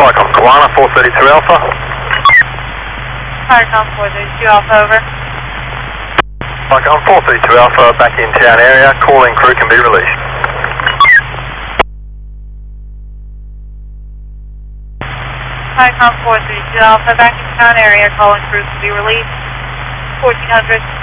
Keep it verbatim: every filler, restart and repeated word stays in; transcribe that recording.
Vicom Kiwana, four thirty-two Alpha. Vicom four thirty-two Alpha, over. Vicom four thirty-two Alpha, back in town area, calling crew can be released. Vicom four thirty-two Alpha, back in town area, calling crew can be released. fourteen hundred.